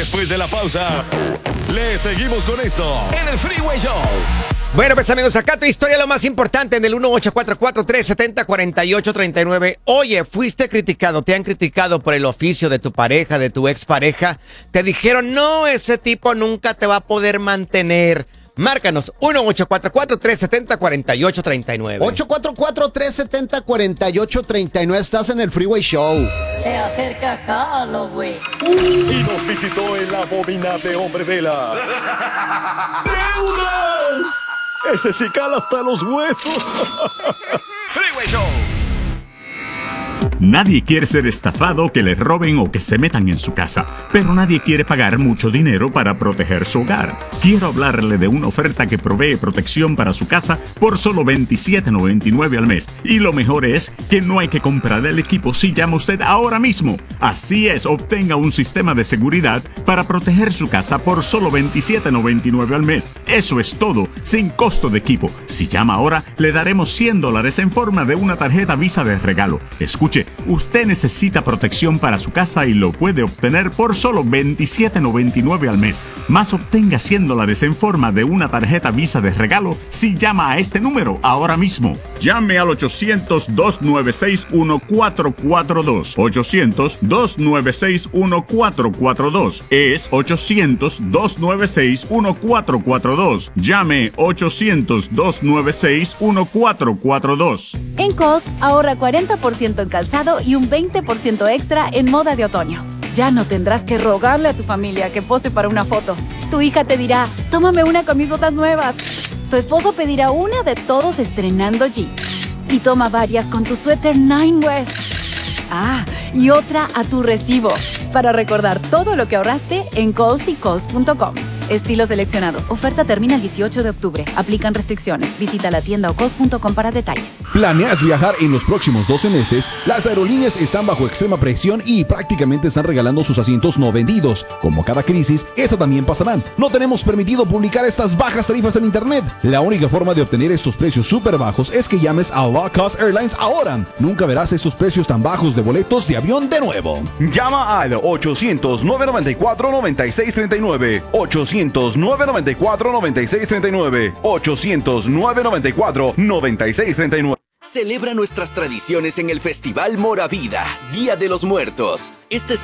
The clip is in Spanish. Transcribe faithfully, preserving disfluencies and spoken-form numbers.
Después de la pausa, le seguimos con esto en el Freeway Show. Bueno, pues amigos, acá tu historia, lo más importante en el uno ocho cuatro cuatro, tres siete cero, cuatro ocho tres nueve. Oye, fuiste criticado, te han criticado por el oficio de tu pareja, de tu expareja. Te dijeron, no, ese tipo nunca te va a poder mantener. Márcanos, uno ocho cuatro cuatro, tres siete cero, cuatro ocho tres nueve. ocho cuatro cuatro, tres siete cero, cuatro ocho tres nueve. Estás en el Freeway Show. Se acerca Halloween. Y nos visitó el abominable hombre de las deudas. Ese sí cala hasta los huesos. Freeway Show. Nadie quiere ser estafado, que le roben o que se metan en su casa, pero nadie quiere pagar mucho dinero para proteger su hogar. Quiero hablarle de una oferta que provee protección para su casa por solo veintisiete noventa y nueve al mes. Y lo mejor es que no hay que comprar el equipo si llama usted ahora mismo. Así es, obtenga un sistema de seguridad para proteger su casa por solo veintisiete noventa y nueve al mes. Eso es todo, sin costo de equipo. Si llama ahora, le daremos cien dólares en forma de una tarjeta Visa de regalo. Escuche, usted necesita protección para su casa y lo puede obtener por solo veintisiete noventa y nueve al mes. Más obtenga cien dólares en forma de una tarjeta Visa de regalo si llama a este número ahora mismo. Llame al ochocientos, dos nueve seis, uno cuatro cuatro dos. ochocientos, dos nueve seis, uno cuatro cuatro dos. Es ochocientos, dos nueve seis, uno cuatro cuatro dos. Llame ochocientos, dos nueve seis, uno cuatro cuatro dos. En Kohl's ahorra cuarenta por ciento en calzado y un veinte por ciento extra en moda de otoño. Ya no tendrás que rogarle a tu familia que pose para una foto. Tu hija te dirá, tómame una con mis botas nuevas. Tu esposo pedirá una de todos estrenando jeans. Y toma varias con tu suéter Nine West. Ah, y otra a tu recibo. Para recordar todo lo que ahorraste en Kohl's y Kohl's punto com. Estilos seleccionados. Oferta termina el dieciocho de octubre. Aplican restricciones. Visita la tienda o Kohl's punto com para detalles. ¿Planeas viajar en los próximos doce meses? Las aerolíneas están bajo extrema presión y prácticamente están regalando sus asientos no vendidos. Como cada crisis, esa también pasará. No tenemos permitido publicar estas bajas tarifas en internet. La única forma de obtener estos precios súper bajos es que llames a Low Cost Airlines ahora. Nunca verás estos precios tan bajos de boletos de avión de nuevo. Llama al ochocientos, nueve noventa y cuatro, noventa y seis treinta y nueve. ochocientos, nueve noventa y cuatro, noventa y seis treinta y nueve. ochocientos, nueve noventa y cuatro, noventa y seis treinta y nueve. Celebra nuestras tradiciones en el Festival Moravida, Día de los Muertos. Este